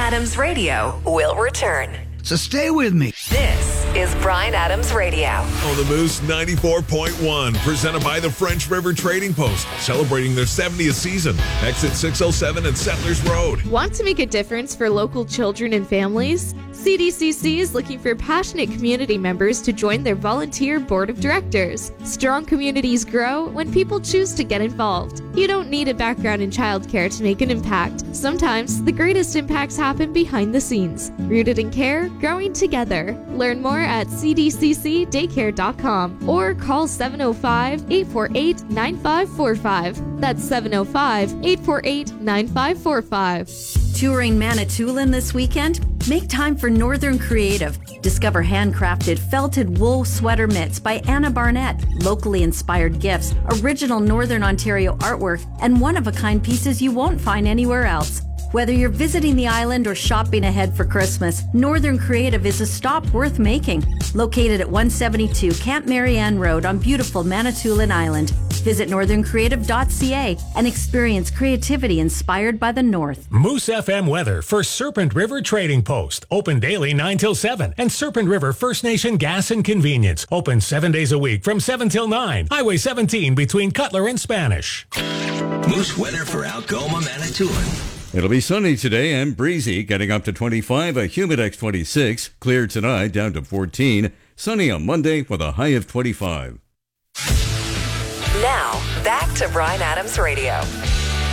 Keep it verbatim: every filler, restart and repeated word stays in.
Adams Radio will return. So stay with me. This is Bryan Adams Radio. On the Moose ninety-four point one, presented by the French River Trading Post, celebrating their seventieth season. Exit six oh seven at Settlers Road. Want to make a difference for local children and families? C D C C is looking for passionate community members to join their volunteer board of directors. Strong communities grow when people choose to get involved. You don't need a background in childcare to make an impact. Sometimes the greatest impacts happen behind the scenes. Rooted in care, growing together. Learn more at c d c c daycare dot com or call seven oh five, eight four eight, nine five four five. That's seven oh five, eight four eight, nine five four five. Touring Manitoulin this weekend? Make time for Northern Creative. Discover handcrafted felted wool sweater mitts by Anna Barnett, locally inspired gifts, original Northern Ontario artwork, and one-of-a-kind pieces you won't find anywhere else. Whether you're visiting the island or shopping ahead for Christmas, Northern Creative is a stop worth making. Located at one seventy-two Camp Marianne Road on beautiful Manitoulin Island. Visit northern creative dot c a and experience creativity inspired by the North. Moose F M weather for Serpent River Trading Post. Open daily nine till seven. And Serpent River First Nation Gas and Convenience. Open seven days a week from seven till nine. Highway seventeen between Cutler and Spanish. Moose weather for Algoma, Manitoulin. It'll be sunny today and breezy, getting up to twenty-five, a Humidex twenty-six. Clear tonight, down to fourteen. Sunny on Monday with a high of twenty-five. Now, back to Bryan Adams Radio.